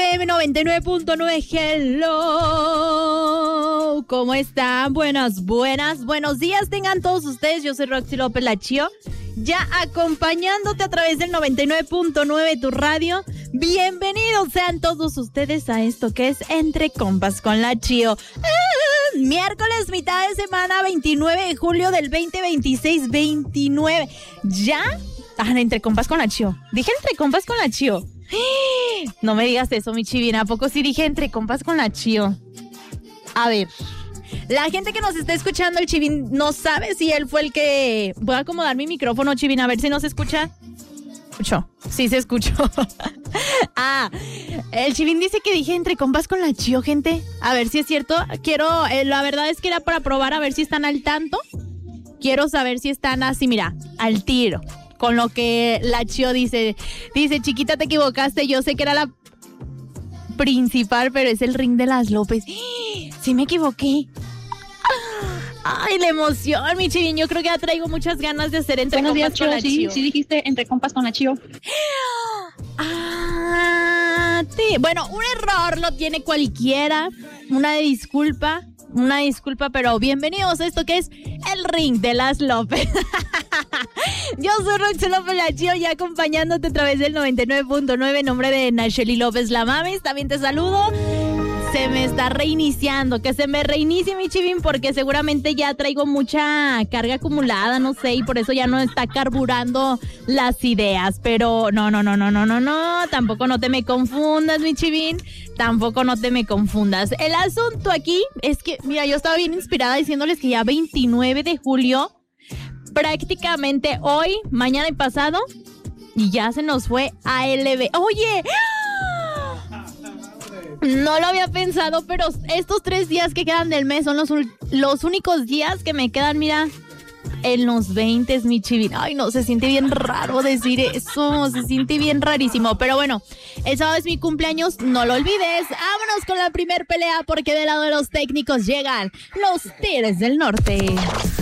FM 99.9. Hello. ¿Cómo están? Buenos días tengan todos ustedes. Yo soy Roxy López La Chío, ya acompañándote a través del 99.9 tu radio. Bienvenidos sean todos ustedes a esto que es Entre Compas con La Chío. Miércoles, mitad de semana, 29 de julio del 2026, 29. ¿Ya? Entre Compas con La Chío. Dije Entre Compas con La Chío. No me digas eso, mi chivina. ¿A poco sí dije Entre Compas con La Chío? A ver, la gente que nos está escuchando, el Chivín no sabe si él fue el que... Voy a acomodar mi micrófono, Chivín, a ver si no se escucha. ¿Escuchó? Sí se escuchó. El Chivín dice que dije Entre Compas con La Chío, gente. A ver si es cierto. La verdad es que era para probar a ver si están al tanto. Quiero saber si están así, mira, al tiro con lo que La Chío dice. Dice, chiquita, te equivocaste. Yo sé que era la principal, pero es el ring de las López. Sí me equivoqué. Ay, la emoción, mi Chivín. Yo creo que ya traigo muchas ganas de hacer Entre Buenos Compas días, con La Chío. Sí dijiste Entre Compas con La Chío. Sí. Bueno, un error lo tiene cualquiera. Una disculpa, pero bienvenidos a esto que es el ring de las López. Yo soy Roxy López La Chío, ya acompañándote a través del 99.9, en nombre de Nacheli López La Mamis. También te saludo. Se me está reiniciando, que se me reinicie, mi Chivín, porque seguramente ya traigo mucha carga acumulada, no sé, y por eso ya no está carburando las ideas. Pero no, tampoco no te me confundas, mi Chivín, tampoco no te me confundas. El asunto aquí es que, mira, yo estaba bien inspirada diciéndoles que ya 29 de julio, prácticamente hoy, mañana y pasado, y ya se nos fue ALB. ¡Oye! No lo había pensado, pero estos 3 días que quedan del mes son los únicos días que me quedan, mira, en los 20, mi Chivín. Ay, no, se siente bien raro decir eso, se siente bien rarísimo. Pero bueno, el sábado es mi cumpleaños, no lo olvides. Vámonos con la primer pelea, porque del lado de los técnicos llegan los Tigres del Norte.